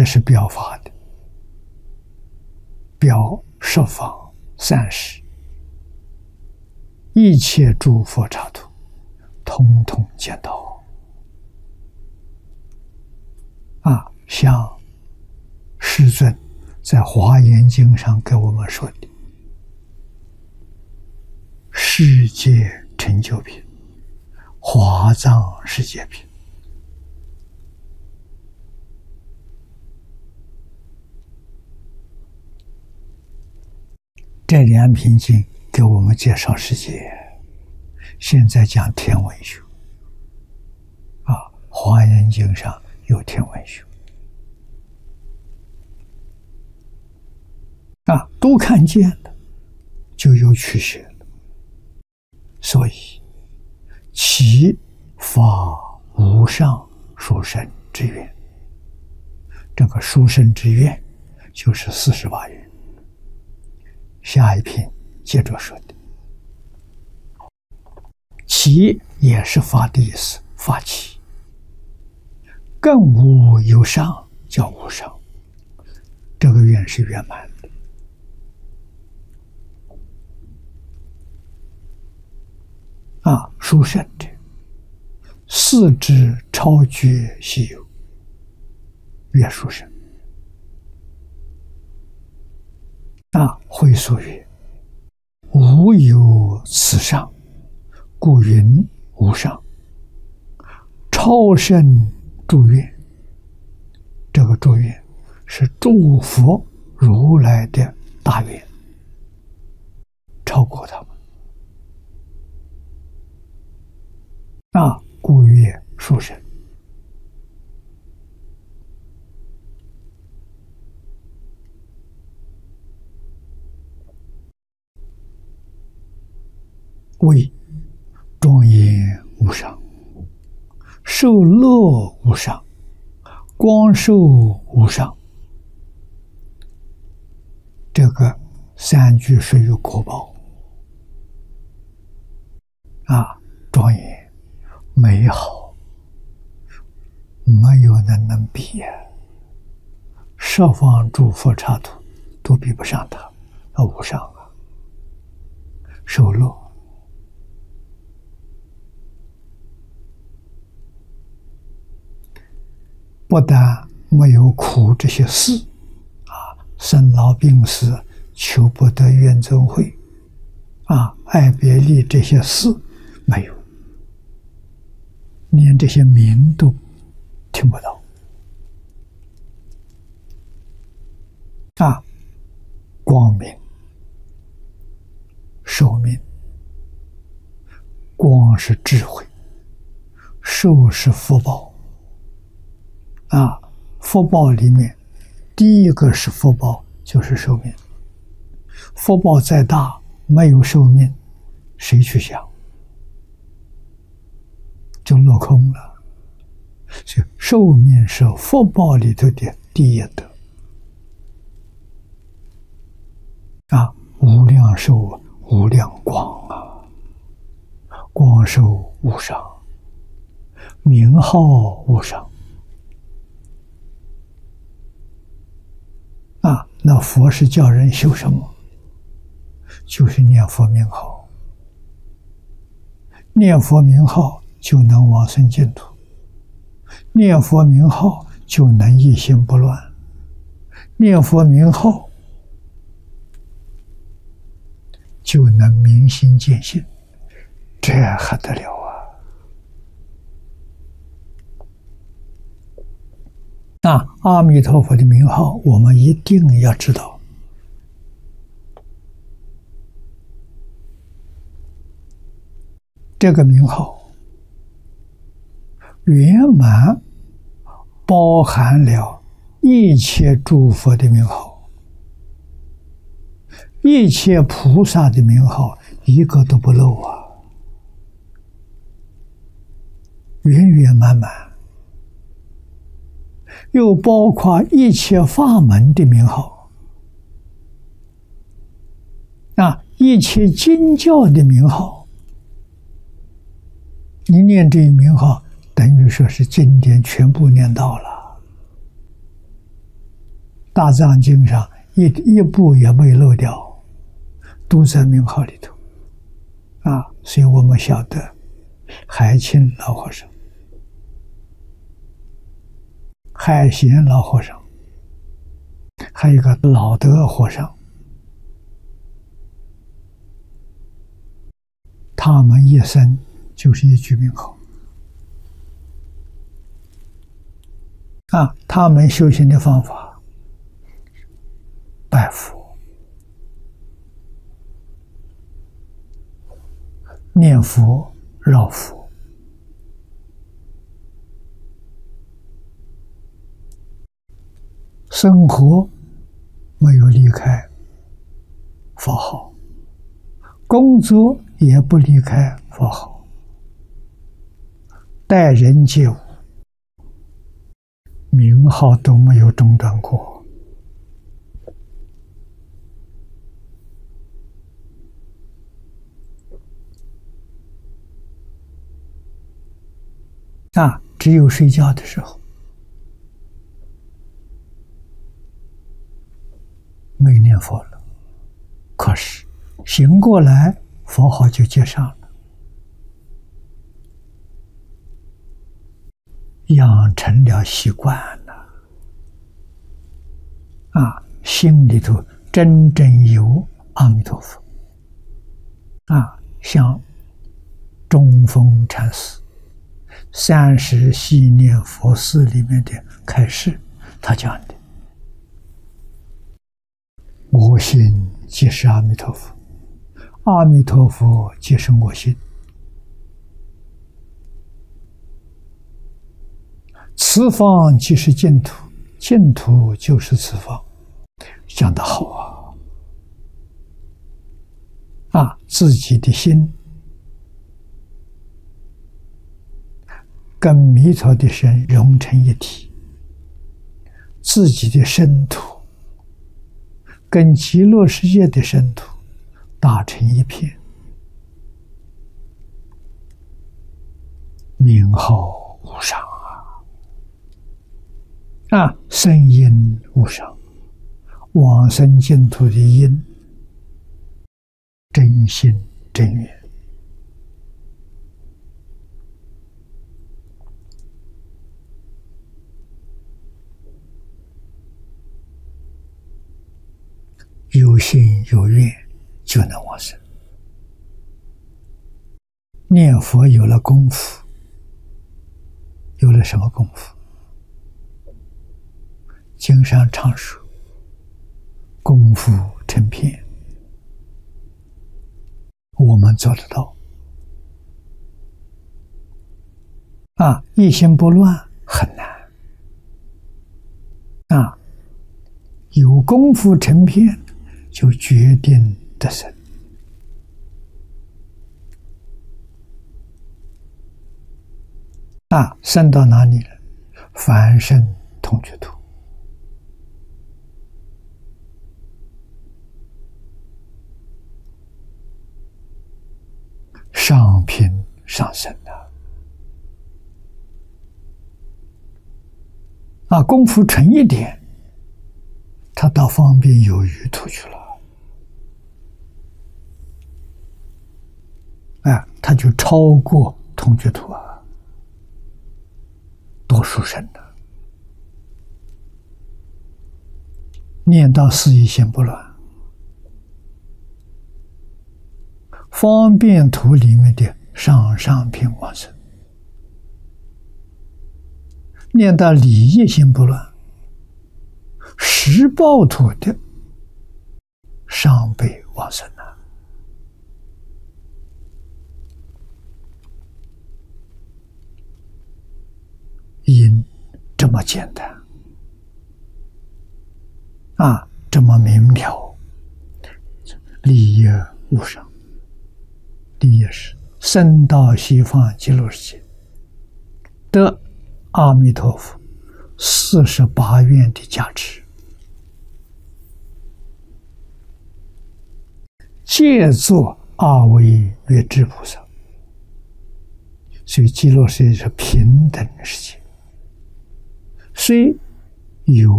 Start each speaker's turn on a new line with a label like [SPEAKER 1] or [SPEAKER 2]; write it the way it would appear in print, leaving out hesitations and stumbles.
[SPEAKER 1] 这是表法的，表十方三世一切诸佛刹土，通通见到。像世尊在《华严经》上给我们说的世界成就品、华藏世界品，这两品经给我们介绍世界。现在讲天文学，华严经上有天文学，都看见了，就有取舍了。所以，其法无上殊胜之愿，这个殊胜之愿就是48愿。下一品接着说的，其也是法的意思，法起，更无有上，叫无上。这个愿是圆满的。殊胜者，四之超绝稀有，曰殊胜。会所曰：无有此上，故云无上。超胜祝愿，这个祝愿是祝福如来的大愿，超过他们。故曰殊胜。为庄严无上，受乐无上，光寿无上。这个三句属于果报。庄严美好，没有人能比呀。十方诸佛刹土都比不上它，无上受乐。不但没有苦这些事，生老病死、求不得、怨憎会，爱别离这些事没有，连这些名都听不到。光明、寿命，光是智慧，寿是福报。福报里面，第一个是福报，就是寿命。福报再大，没有寿命，谁去想？就落空了。所以寿命是福报里头的第一德。无量寿、无量光光寿无上，名号无上。那佛是叫人修什么？就是念佛名号，念佛名号就能往生净土，念佛名号就能一心不乱，念佛名号就能明心见性，这还得了阿弥陀佛的名号我们一定要知道。这个名号圆满包含了一切诸佛的名号，一切菩萨的名号一个都不漏圆圆满满，又包括一切法门的名号，一切经教的名号。你念这一名号，等于说是经典全部念到了。 大藏经上一部也没漏掉，都在名号里头啊。所以我们晓得海清老和尚、海贤老和尚，还有一个老德和尚，他们一生就是一句名号啊。他们修行的方法，拜佛、念佛、绕佛，生活没有离开佛号，工作也不离开佛号，待人接物，名号都没有中断过。只有睡觉的时候没念佛了，可是醒过来佛号就接上了，养成了习惯了心里头真正有阿弥陀佛像中峰禅师30系念佛寺里面的开示，他讲的我心即是阿弥陀佛，阿弥陀佛即是我心，此方即是净土，净土就是此方。讲得好自己的心跟弥陀的身融成一体，自己的身土跟极乐世界的身土打成一片，名号无上声音无上，往生净土的因真心真愿。有心有愿就能往生。念佛有了功夫，有了什么功夫？经上常说功夫成片，我们做得到一心不乱很难有功夫成片就决定得生生到哪里了？凡圣同居土，上品上生功夫成一点，他到方便有余土去了他就超过同居土多殊胜的。念到四意心不乱，方便土里面的上品往生，念到理业心不乱，实报土的上辈往生因这么简单这么明了，利益无上，利益是生到西方极乐世界得阿弥陀佛48愿的加持，皆作阿惟越致菩萨。所以极乐世界是平等世界，虽有